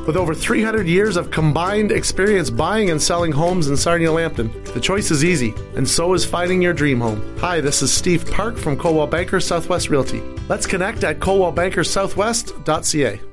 With over 300 years of combined experience buying and selling homes in Sarnia-Lambton, the choice is easy, and so is finding your dream home. Hi, this is Steve Park from Coldwell Banker Southwest Realty. Let's connect at coldwellbankersouthwest.ca.